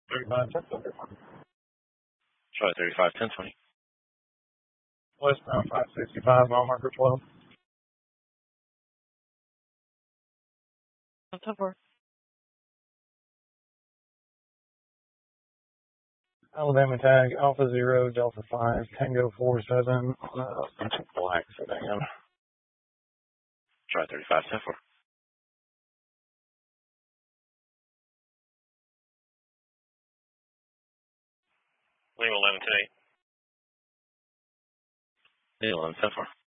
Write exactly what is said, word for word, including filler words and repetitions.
thirty-five, ten four. Try thirty-five, ten twenty. Westbound five sixty-five, mile marker twelve. ten four. Alabama tag, Alpha Zero, Delta five, Tango four seven, on a black sedan. Try thirty-five, ten four. Lima eleven, ten eight. Lima eleven, ten four.